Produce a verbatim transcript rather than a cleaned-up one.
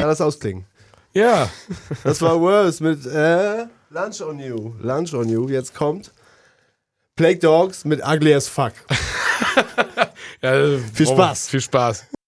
Ja, das ausklingen. Ja. Das war Worse mit äh, Lunch on You. Lunch on You. Jetzt kommt Plague Dogs mit Ugly as Fuck. Ja, Viel Spaß. Viel Spaß.